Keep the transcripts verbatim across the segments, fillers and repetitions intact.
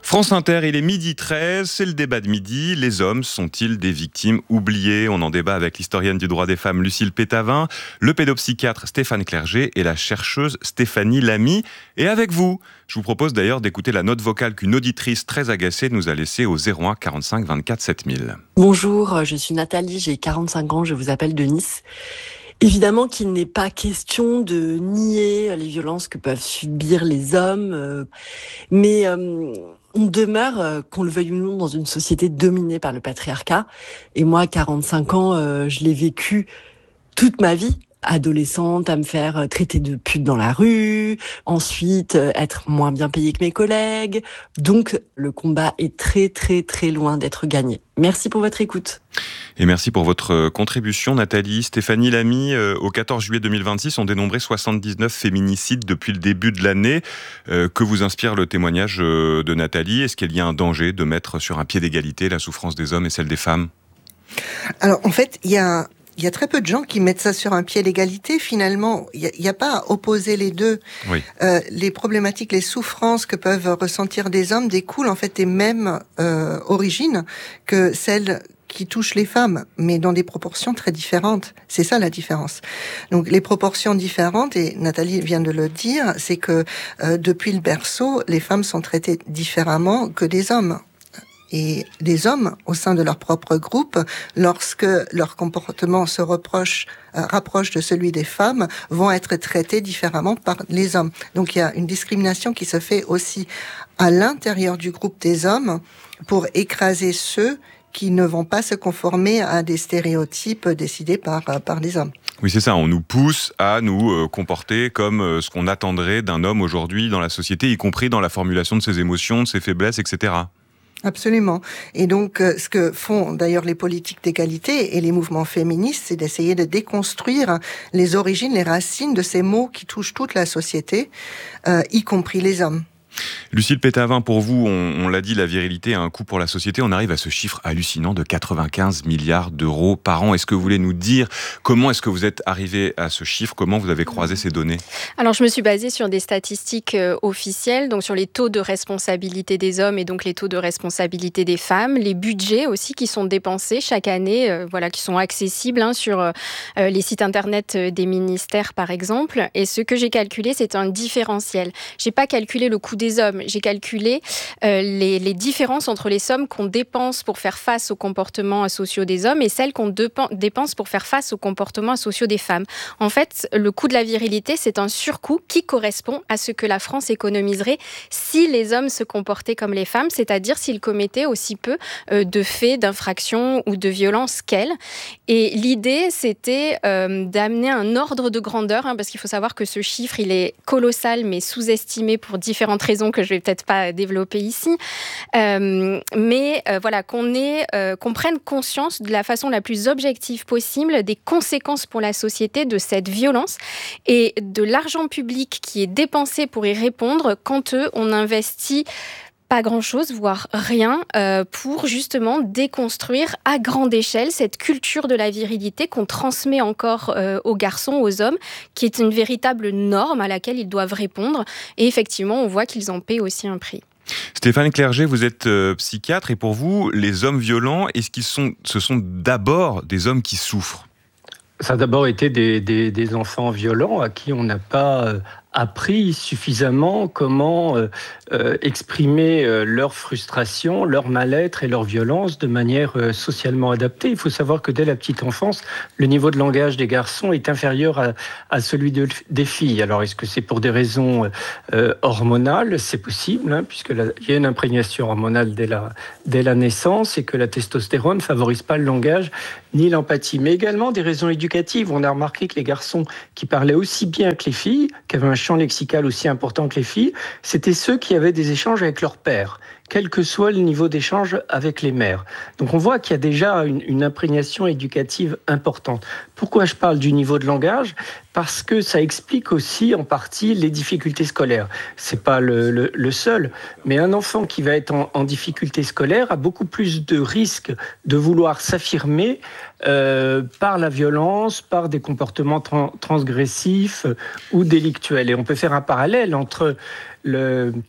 France Inter, il est midi treize, c'est le débat de midi. Les hommes sont-ils des victimes oubliées ? On en débat avec l'historienne du droit des femmes Lucille Pétavin, le pédopsychiatre Stéphane Clerget et la chercheuse Stéphanie Lamy. Et avec vous, je vous propose d'ailleurs d'écouter la note vocale qu'une auditrice très agacée nous a laissée au zéro un quarante-cinq vingt-quatre sept mille. Bonjour, je suis Nathalie, j'ai quarante-cinq ans, je vous appelle de Nice. Évidemment qu'il n'est pas question de nier les violences que peuvent subir les hommes, euh, mais euh, on demeure, euh, qu'on le veuille ou non, dans une société dominée par le patriarcat. Et moi, à quarante-cinq ans, euh, je l'ai vécu toute ma vie. Adolescente, à me faire traiter de pute dans la rue, ensuite euh, être moins bien payée que mes collègues. Donc, le combat est très, très, très loin d'être gagné. Merci pour votre écoute. Et merci pour votre contribution, Nathalie. Stéphanie Lamy, euh, au quatorze juillet deux mille vingt-six, on dénombrait soixante-dix-neuf féminicides depuis le début de l'année. Euh, que vous inspire le témoignage euh, de Nathalie ? Est-ce qu'il y a un danger de mettre sur un pied d'égalité la souffrance des hommes et celle des femmes ? Alors, en fait, il y a... Il y a très peu de gens qui mettent ça sur un pied d'égalité. Finalement, il n'y a, a pas à opposer les deux. Oui. Euh, les problématiques, les souffrances que peuvent ressentir des hommes découlent en fait des mêmes euh, origines que celles qui touchent les femmes, mais dans des proportions très différentes. C'est ça la différence. Donc les proportions différentes, et Nathalie vient de le dire, c'est que euh, depuis le berceau, les femmes sont traitées différemment que des hommes. Et les hommes, au sein de leur propre groupe, lorsque leur comportement se reproche, euh, rapproche de celui des femmes, vont être traités différemment par les hommes. Donc il y a une discrimination qui se fait aussi à l'intérieur du groupe des hommes pour écraser ceux qui ne vont pas se conformer à des stéréotypes décidés par, par les hommes. Oui, c'est ça. On nous pousse à nous euh, comporter comme euh, ce qu'on attendrait d'un homme aujourd'hui dans la société, y compris dans la formulation de ses émotions, de ses faiblesses, et cetera. Absolument. Et donc, euh, ce que font d'ailleurs les politiques d'égalité et les mouvements féministes, c'est d'essayer de déconstruire les origines, les racines de ces mots qui touchent toute la société, euh, y compris les hommes. Lucille Pétavin, pour vous, on, on l'a dit, la virilité a un coût pour la société. On arrive à ce chiffre hallucinant de quatre-vingt-quinze milliards d'euros par an. Est-ce que vous voulez nous dire comment est-ce que vous êtes arrivé à ce chiffre ? Comment vous avez croisé ces données ? Alors, je me suis basée sur des statistiques euh, officielles, donc sur les taux de responsabilité des hommes et donc les taux de responsabilité des femmes, les budgets aussi qui sont dépensés chaque année, euh, voilà, qui sont accessibles hein, sur euh, les sites internet des ministères, par exemple. Et ce que j'ai calculé, c'est un différentiel. J'ai pas calculé le coût des hommes. J'ai calculé euh, les, les différences entre les sommes qu'on dépense pour faire face aux comportements sociaux des hommes et celles qu'on depen- dépense pour faire face aux comportements sociaux des femmes. En fait, le coût de la virilité, c'est un surcoût qui correspond à ce que la France économiserait si les hommes se comportaient comme les femmes, c'est-à-dire s'ils commettaient aussi peu euh, de faits, d'infractions ou de violences qu'elles. Et l'idée, c'était euh, d'amener un ordre de grandeur, hein, parce qu'il faut savoir que ce chiffre, il est colossal, mais sous-estimé pour différentes raisons que je vais peut-être pas développer ici, euh, mais euh, voilà, qu'on ait, euh, qu'on prenne conscience de la façon la plus objective possible des conséquences pour la société de cette violence et de l'argent public qui est dépensé pour y répondre quand eux, on investit pas grand-chose, voire rien, euh, pour justement déconstruire à grande échelle cette culture de la virilité qu'on transmet encore euh, aux garçons, aux hommes, qui est une véritable norme à laquelle ils doivent répondre. Et effectivement, on voit qu'ils en paient aussi un prix. Stéphane Clerget, vous êtes euh, psychiatre, et pour vous, les hommes violents, est-ce qu'ils sont, ce sont d'abord des hommes qui souffrent ? Ça a d'abord été des, des, des enfants violents à qui on n'a pas euh, appris suffisamment comment euh, euh, exprimer euh, leur frustration, leur mal-être et leur violence de manière euh, socialement adaptée. Il faut savoir que dès la petite enfance, le niveau de langage des garçons est inférieur à, à celui de, des filles. Alors, est-ce que c'est pour des raisons euh, hormonales ? C'est possible, hein, puisque la, il y a une imprégnation hormonale dès la, dès la naissance et que la testostérone ne favorise pas le langage ni l'empathie. Mais également des raisons éducatives. On a remarqué que les garçons qui parlaient aussi bien que les filles, qui avaient un champ lexical aussi important que les filles, c'était ceux qui avaient des échanges avec leur père, quel que soit le niveau d'échange avec les mères. Donc on voit qu'il y a déjà une, une imprégnation éducative importante. Pourquoi je parle du niveau de langage ? Parce que ça explique aussi en partie les difficultés scolaires. C'est pas le, le, le seul, mais un enfant qui va être en, en difficulté scolaire a beaucoup plus de risques de vouloir s'affirmer euh, par la violence, par des comportements tra- transgressifs ou délictuels. Et on peut faire un parallèle entre le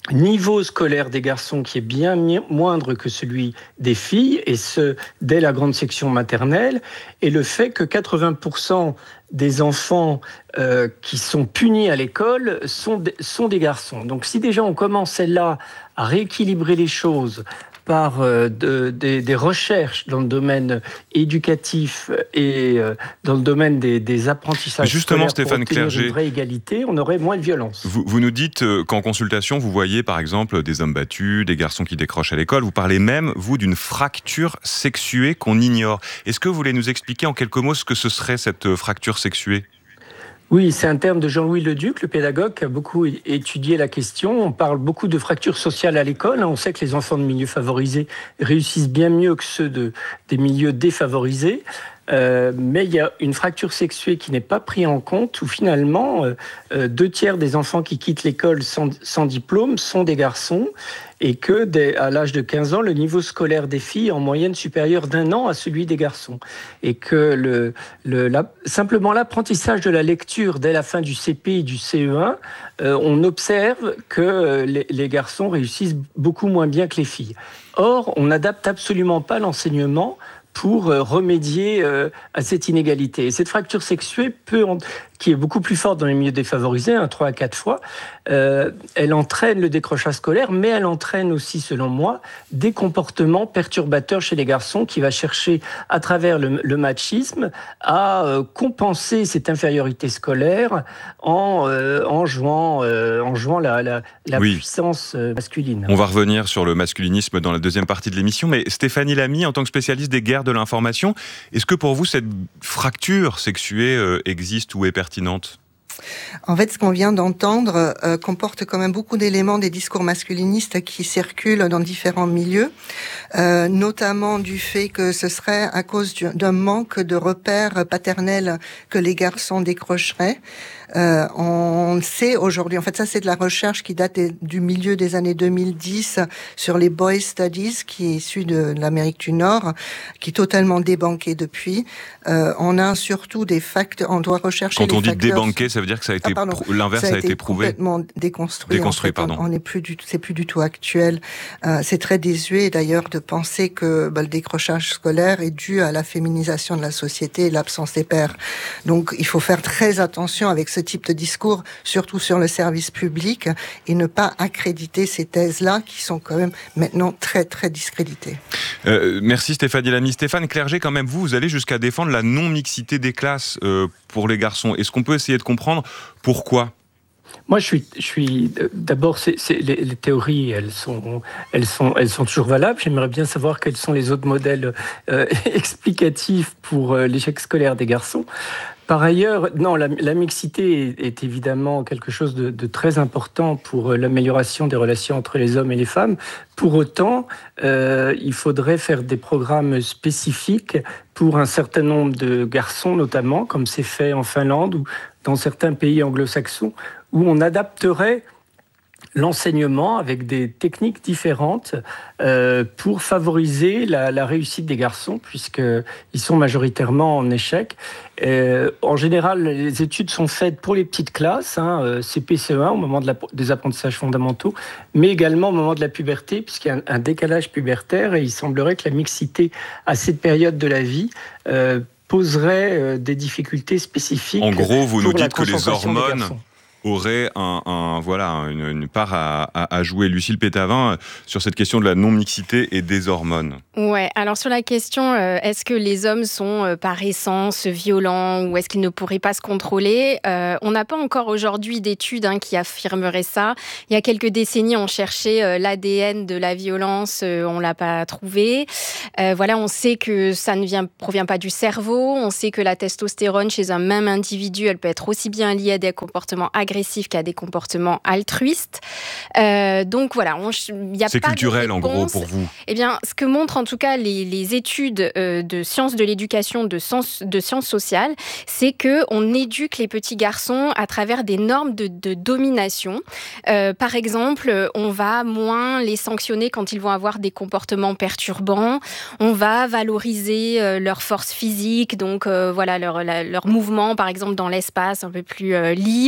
niveau scolaire des garçons qui est bien mi- moindre que celui des filles, et ce, dès la grande section maternelle, et le fait que quatre-vingts pour cent des enfants euh, qui sont punis à l'école sont, de- sont des garçons. Donc si déjà on commençait là à rééquilibrer les choses par euh, de, des, des recherches dans le domaine éducatif et euh, dans le domaine des, des apprentissages Justement, scolaires Stéphane pour obtenir Clerget, une vraie égalité, on aurait moins de violence. Vous, vous nous dites euh, qu'en consultation, vous voyez par exemple des hommes battus, des garçons qui décrochent à l'école. Vous parlez même, vous, d'une fracture sexuée qu'on ignore. Est-ce que vous voulez nous expliquer en quelques mots ce que ce serait cette euh, fracture sexuée ? Oui, c'est un terme de Jean-Louis Leduc, le pédagogue, qui a beaucoup étudié la question. On parle beaucoup de fractures sociales à l'école. On sait que les enfants de milieux favorisés réussissent bien mieux que ceux de, des milieux défavorisés. Euh, mais il y a une fracture sexuée qui n'est pas prise en compte, où finalement, euh, deux tiers des enfants qui quittent l'école sans, sans diplôme sont des garçons, et que dès, à l'âge de quinze ans, le niveau scolaire des filles est en moyenne supérieur d'un an à celui des garçons. Et que le, le, la, simplement l'apprentissage de la lecture dès la fin du C P et du C E un, euh, on observe que les, les garçons réussissent beaucoup moins bien que les filles. Or, on n'adapte absolument pas l'enseignement pour remédier euh, à cette inégalité. Et cette fracture sexuée, peut en... qui est beaucoup plus forte dans les milieux défavorisés, hein, trois à quatre fois, euh, elle entraîne le décrochage scolaire, mais elle entraîne aussi, selon moi, des comportements perturbateurs chez les garçons qui va chercher, à travers le, le machisme, à euh, compenser cette infériorité scolaire en, euh, en jouant, euh, en jouant la, la, la oui. puissance masculine. On va revenir sur le masculinisme dans la deuxième partie de l'émission, mais Stéphanie Lamy, en tant que spécialiste des guerres de l'information, est-ce que pour vous cette fracture sexuée euh, existe ou est pertinente ? En fait, ce qu'on vient d'entendre euh, comporte quand même beaucoup d'éléments des discours masculinistes qui circulent dans différents milieux, euh, notamment du fait que ce serait à cause du, d'un manque de repères paternels que les garçons décrocheraient. Euh, on sait aujourd'hui, en fait ça c'est de la recherche qui date du milieu des années deux mille dix sur les Boys Studies, qui est issu de l'Amérique du Nord, qui est totalement débanqué depuis. Euh, on a surtout des facteurs, on doit rechercher Quand on les dit débanqué, ça veut dire que ça a été, ah, prou- l'inverse ça a, a été, été prouvé. Complètement déconstruit. Déconstruit, en fait. pardon. On, on est plus du, c'est plus du tout actuel. Euh, c'est très désuet d'ailleurs de penser que bah, le décrochage scolaire est dû à la féminisation de la société et l'absence des pères. Donc il faut faire très attention avec ce type de discours, surtout sur le service public, et ne pas accréditer ces thèses-là qui sont quand même maintenant très très discréditées. Euh, merci Stéphanie Lamy. Stéphane Clerget, quand même, vous, vous allez jusqu'à défendre la non-mixité des classes euh, pour les garçons. Est-ce qu'on peut essayer de comprendre pourquoi ? Moi, je suis, je suis d'abord, c'est, c'est, les, les théories, elles sont, elles sont, elles sont toujours valables. J'aimerais bien savoir quels sont les autres modèles euh, explicatifs pour euh, l'échec scolaire des garçons. Par ailleurs, non, la, la mixité est, est évidemment quelque chose de, de très important pour l'amélioration des relations entre les hommes et les femmes. Pour autant, euh, il faudrait faire des programmes spécifiques pour un certain nombre de garçons, notamment, comme c'est fait en Finlande ou dans certains pays anglo-saxons, où on adapterait l'enseignement avec des techniques différentes euh, pour favoriser la, la réussite des garçons, puisqu'ils sont majoritairement en échec. Euh, en général, les études sont faites pour les petites classes, hein, C P C E un, au moment de la, des apprentissages fondamentaux, mais également au moment de la puberté, puisqu'il y a un, un décalage pubertaire, et il semblerait que la mixité à cette période de la vie euh, poserait euh, des difficultés spécifiques. En gros, vous nous pour la dites que les concentration des hormones garçons aurait un, un, voilà, une, une part à, à, à jouer. Lucille Pétavin, sur cette question de la non-mixité et des hormones. Ouais, alors sur la question, euh, est-ce que les hommes sont euh, par essence violents ou est-ce qu'ils ne pourraient pas se contrôler, euh, on n'a pas encore aujourd'hui d'études hein, qui affirmeraient ça. Il y a quelques décennies, on cherchait euh, l'A D N de la violence, euh, on ne l'a pas trouvé. Euh, voilà, on sait que ça ne vient, provient pas du cerveau, on sait que la testostérone chez un même individu, elle peut être aussi bien liée à des comportements agressifs agressifs qu'à des comportements altruistes. Euh, donc voilà, il y a c'est pas culturel de en gros pour vous. Eh bien, ce que montrent en tout cas les, les études euh, de sciences de l'éducation, de, sens, de sciences sociales, c'est que on éduque les petits garçons à travers des normes de, de domination. Euh, par exemple, on va moins les sanctionner quand ils vont avoir des comportements perturbants. On va valoriser euh, leur force physique, donc euh, voilà leur, la, leur mouvement, par exemple dans l'espace un peu plus euh, libre.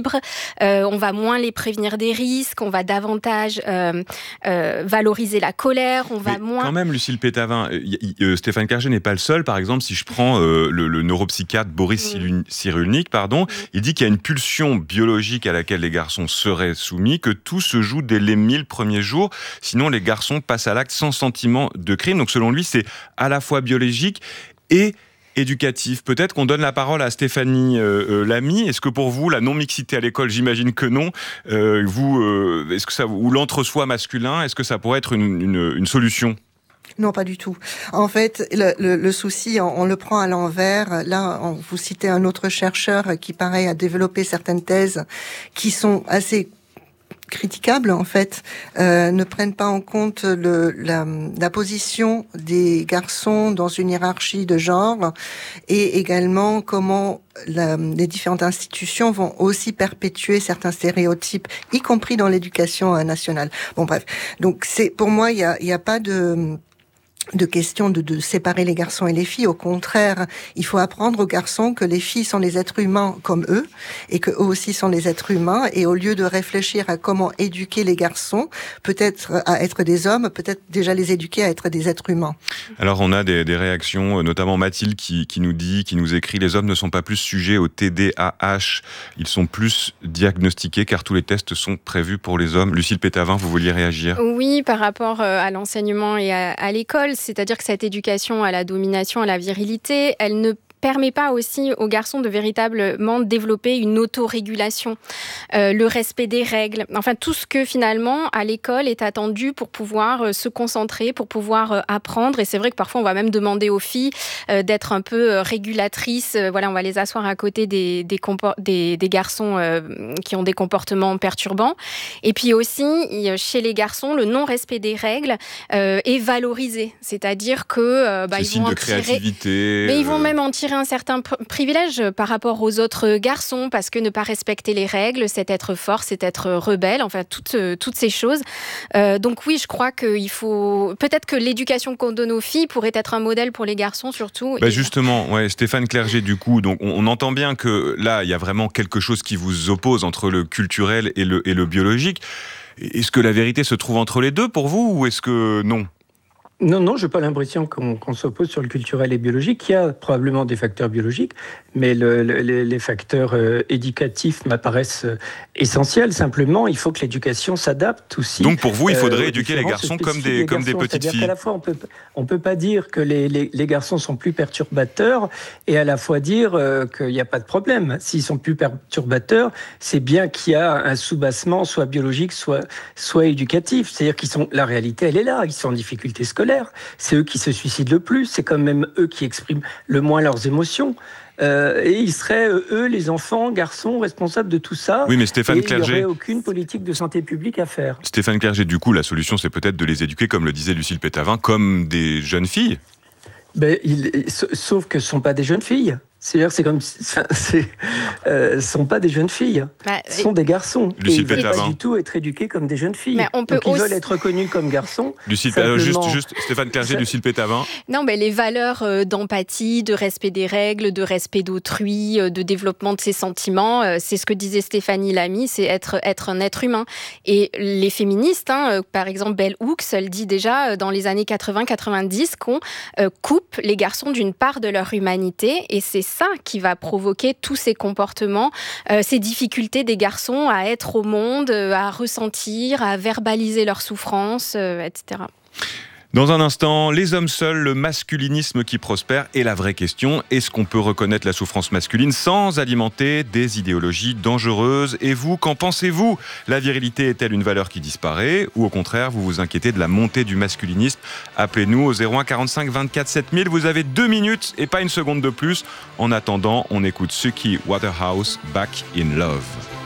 euh, on va moins les prévenir des risques, on va davantage euh, euh, valoriser la colère, on va Mais moins... Quand même, Lucille Pétavin, y, y, euh, Stéphane Clerget n'est pas le seul. Par exemple, si je prends euh, le, le neuropsychiatre Boris mmh. Cyrulnik, pardon, mmh. il dit qu'il y a une pulsion biologique à laquelle les garçons seraient soumis, que tout se joue dès les mille premiers jours. Sinon, les garçons passent à l'acte sans sentiment de crime. Donc, selon lui, c'est à la fois biologique et éducatif. Peut-être qu'on donne la parole à Stéphanie euh, euh, Lamy. Est-ce que pour vous, la non-mixité à l'école, j'imagine que non, euh, vous, euh, est-ce que ça, ou l'entre-soi masculin, est-ce que ça pourrait être une, une, une solution ? Non, pas du tout. En fait, le, le, le souci, on, on le prend à l'envers. Là, on, vous citez un autre chercheur qui, pareil, a développé certaines thèses qui sont assez critiquables, en fait, euh, ne prennent pas en compte le, la, la position des garçons dans une hiérarchie de genre et également comment la, les différentes institutions vont aussi perpétuer certains stéréotypes, y compris dans l'éducation nationale. Bon, bref. Donc, c'est, pour moi, il y a, il y a pas de... de question de, de séparer les garçons et les filles. Au contraire, il faut apprendre aux garçons que les filles sont des êtres humains comme eux et qu'eux aussi sont des êtres humains. Et au lieu de réfléchir à comment éduquer les garçons, peut-être à être des hommes, peut-être déjà les éduquer à être des êtres humains. Alors on a des, des réactions, notamment Mathilde qui, qui nous dit, qui nous écrit « Les hommes ne sont pas plus sujets au T D A H, ils sont plus diagnostiqués car tous les tests sont prévus pour les hommes ». Lucille Pétavin, vous vouliez réagir ? Oui, par rapport à l'enseignement et à, à l'école, c'est-à-dire que cette éducation à la domination, à la virilité, elle ne permet pas aussi aux garçons de véritablement développer une autorégulation, euh, le respect des règles, enfin tout ce que finalement à l'école est attendu pour pouvoir euh, se concentrer, pour pouvoir euh, apprendre. Et c'est vrai que parfois on va même demander aux filles euh, d'être un peu euh, régulatrices. Euh, voilà, on va les asseoir à côté des, des, compor- des, des garçons euh, qui ont des comportements perturbants. Et puis aussi, chez les garçons, le non-respect des règles euh, est valorisé. C'est-à-dire que euh, bah, c'est ils signe vont de en tirer, créativité. mais ils vont euh... même en tirer un certain pr- privilège par rapport aux autres garçons, parce que ne pas respecter les règles, c'est être fort, c'est être rebelle, enfin toutes, euh, toutes ces choses. Euh, donc oui, je crois qu'il faut... Peut-être que l'éducation qu'on donne aux filles pourrait être un modèle pour les garçons surtout. Bah et... Justement, ouais, Stéphane Clerget, du coup, donc on, on entend bien que là, il y a vraiment quelque chose qui vous oppose entre le culturel et le, et le biologique. Est-ce que la vérité se trouve entre les deux pour vous, ou est-ce que non ? Non, non, je n'ai pas l'impression qu'on, qu'on s'oppose sur le culturel et biologique. Il y a probablement des facteurs biologiques, mais le, le, les, les facteurs euh, éducatifs m'apparaissent euh, essentiels. Simplement, il faut que l'éducation s'adapte aussi. Donc pour vous, il faudrait euh, éduquer les garçons comme des, des comme garçons. des petites C'est-à-dire filles. qu'à la fois, on peut, on peut pas dire que les, les, les garçons sont plus perturbateurs et à la fois dire euh, qu'il n'y a pas de problème. S'ils sont plus perturbateurs, c'est bien qu'il y a un soubassement, soit biologique, soit, soit éducatif. C'est-à-dire qu'ils sont, la réalité, elle est là. Ils sont en difficulté scolaire. C'est eux qui se suicident le plus, c'est quand même eux qui expriment le moins leurs émotions. Euh, et ils seraient, eux, les enfants, garçons, responsables de tout ça. Oui, mais Stéphane et Clerget... il n'y aurait aucune politique de santé publique à faire. Stéphane Clerget, du coup, la solution, c'est peut-être de les éduquer, comme le disait Lucille Pétavin, comme des jeunes filles. Ben, il, sauf que ce ne sont pas des jeunes filles. C'est-à-dire, c'est comme, c'est, euh, ce ne sont pas des jeunes filles, bah, ce sont des garçons. Lucille et ils ne veulent Pétavin. pas du tout être éduqués comme des jeunes filles. Mais on peut Donc ils aussi... veulent être reconnus comme garçons. Lucille, simplement... juste, juste, Stéphane Clerget, Lucille Pétavin. Non, mais les valeurs euh, d'empathie, de respect des règles, de respect d'autrui, euh, de développement de ses sentiments, euh, c'est ce que disait Stéphanie Lamy, c'est être, être un être humain. Et les féministes, hein, euh, par exemple Bell Hooks, elle dit déjà euh, dans les années quatre-vingts quatre-vingt-dix qu'on euh, coupe les garçons d'une part de leur humanité, et c'est ça qui va provoquer tous ces comportements, euh, ces difficultés des garçons à être au monde, euh, à ressentir, à verbaliser leurs souffrances, euh, et cetera. Dans un instant, les hommes seuls, le masculinisme qui prospère. Et la vraie question, est-ce qu'on peut reconnaître la souffrance masculine sans alimenter des idéologies dangereuses ? Et vous, qu'en pensez-vous ? La virilité est-elle une valeur qui disparaît ? Ou au contraire, vous vous inquiétez de la montée du masculinisme ? Appelez-nous au zéro un quarante-cinq vingt-quatre sept mille. Vous avez deux minutes et pas une seconde de plus. En attendant, on écoute Suki Waterhouse, Back in Love.